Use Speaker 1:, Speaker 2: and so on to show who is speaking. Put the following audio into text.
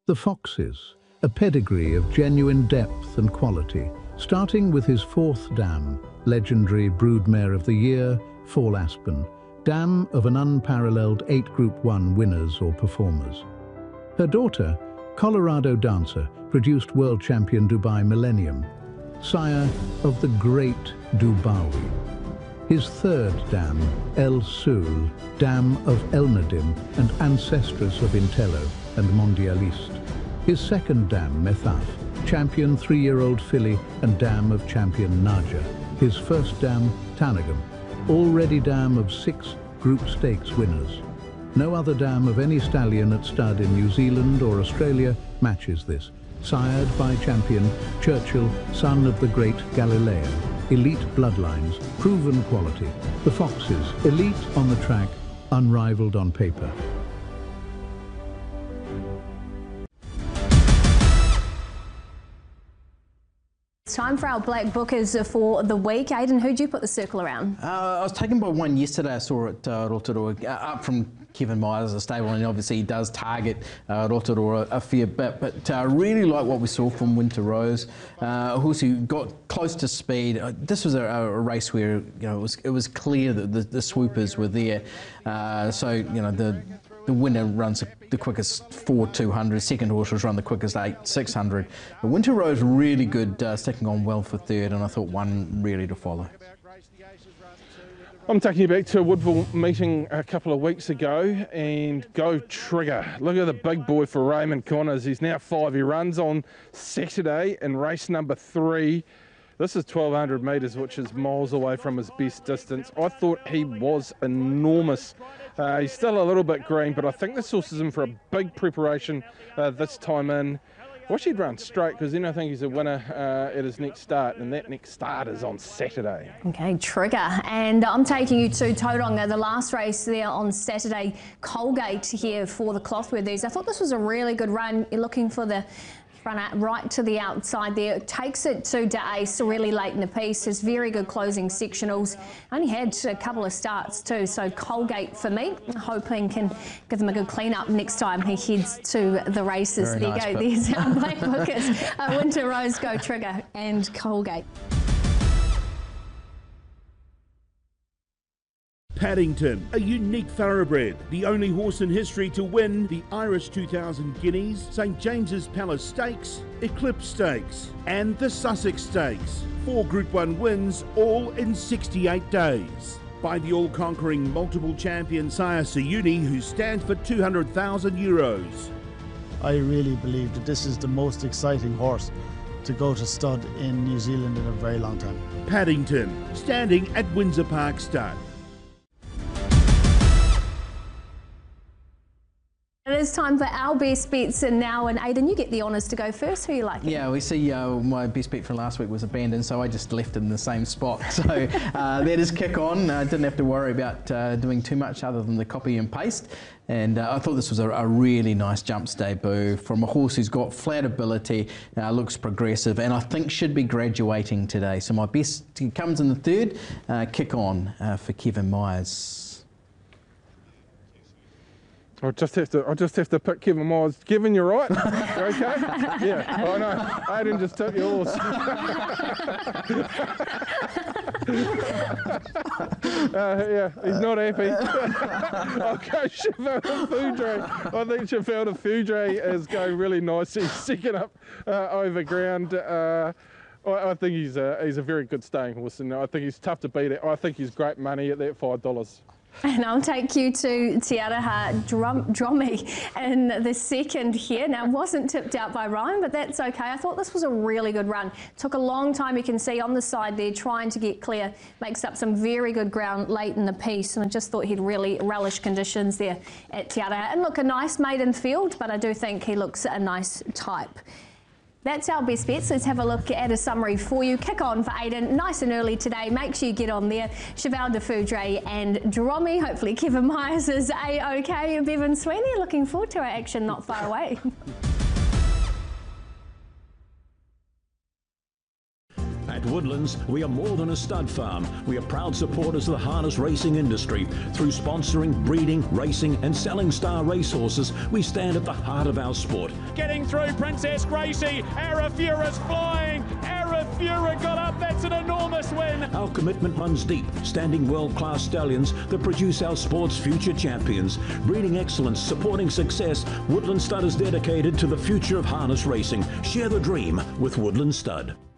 Speaker 1: The Foxes, a pedigree of genuine depth and quality, starting with his fourth dam, legendary Broodmare of the Year, Fall Aspen, dam of an unparalleled 8 Group 1 winners or performers. Her daughter, Colorado Dancer, produced world champion Dubai Millennium, sire of the great Dubawi. His third dam, El Sul, dam of El Nadim and ancestress of Intello and Mondialiste. His second dam, Methaf, champion 3-year-old filly and dam of champion Naja. His first dam, Tanagum, already dam of 6 Group Stakes winners. No other dam of any stallion at stud in New Zealand or Australia matches this. Sired by champion Churchill, son of the great Galileo. Elite bloodlines, proven quality. The Foxes, elite on the track, unrivaled on paper.
Speaker 2: It's time for our Black Bookers for the week. Aidan, who'd you put the circle around?
Speaker 3: I was taken by one yesterday. I saw it Rotorua, up from Kevin Myers, a stable, and obviously he does target Rotorua a fair bit. But I really like what we saw from Winter Rose, a horse who got close to speed. This was a race where it was clear that the swoopers were there. The winner runs the quickest 4-200, second horse was run the quickest 8-600. But Winter Rose really good, sticking on well for third, and I thought one really to follow.
Speaker 4: I'm taking you back to a Woodville meeting a couple of weeks ago, and Go Trigger. Look at the big boy for Raymond Connors. He's now 5. He runs on Saturday in race number 3. This is 1,200 metres, which is miles away from his best distance. I thought he was enormous. He's still a little bit green, but I think this horse is in for a big preparation this time in. I wish he'd run straight, because then I think he's a winner at his next start, and that next start is on Saturday.
Speaker 2: Okay, Trigger. And I'm taking you to Tauranga, the last race there on Saturday. Colgate here for the Clothworthies. I thought this was a really good run. You're looking for the run out right to the outside there. It takes it to Ace really late in the piece. Has very good closing sectionals. Only had a couple of starts too, so Colgate for me. Hoping can give them a good clean up next time he heads to the races.
Speaker 3: Very
Speaker 2: there
Speaker 3: nice,
Speaker 2: you go. There's our Black Bookers. Winter Rose, Go Trigger and Colgate.
Speaker 5: Paddington, a unique thoroughbred, the only horse in history to win the Irish 2000 Guineas, St James's Palace Stakes, Eclipse Stakes and the Sussex Stakes. 4 Group 1 wins, all in 68 days. By the all-conquering multiple champion sire Sayuni, who stands for €200,000.
Speaker 6: I really believe that this is the most exciting horse to go to stud in New Zealand in a very long time.
Speaker 5: Paddington, standing at Windsor Park Stud.
Speaker 2: It is time for our best bets now, and Aidan, you get the honours to go first. Who are you liking?
Speaker 3: Yeah, we see my best bet from last week was abandoned, so I just left it in the same spot. So that is Kick On. I didn't have to worry about doing too much other than the copy and paste. And I thought this was a really nice jumps debut from a horse who's got flat ability, looks progressive, and I think should be graduating today. So my best comes in the third, Kick On for Kevin Myers.
Speaker 4: I'll just have to pick Kevin Myers. Kevin, you're right. You okay? Yeah, I know. Aidan just took yours. Yeah, he's not happy. I'll go Chevalda Foudre. I think Chevalda Foudre is going really nice. He's second up over ground. I think he's a very good staying horse, and I think he's tough to beat. I think he's great money at that $5.
Speaker 2: And I'll take you to Te Araha Dromi in the second here. Now, wasn't tipped out by Ryan, but that's okay. I thought this was a really good run. Took a long time, you can see on the side there, trying to get clear. Makes up some very good ground late in the piece, and I just thought he'd really relish conditions there at Te Araha. And look, a nice maiden field, but I do think he looks a nice type. That's our best bets. Let's have a look at a summary for you. Kick On for Aidan, nice and early today. Make sure you get on there. Chevalda Foudre and Dromi. Hopefully Kevin Myers is A-OK. Bevan Sweeney, looking forward to our action not far away.
Speaker 5: At
Speaker 7: Woodlands, we are more than a stud farm. We are proud supporters of the harness racing industry. Through sponsoring, breeding, racing and selling star racehorses, we stand at the heart of our sport.
Speaker 8: Getting through Princess Gracie, Arafura's flying, Arafura got up, that's an enormous win.
Speaker 7: Our commitment runs deep, standing world-class stallions that produce our sport's future champions. Breeding excellence, supporting success, Woodland Stud is dedicated to the future of harness racing. Share the dream with Woodland Stud.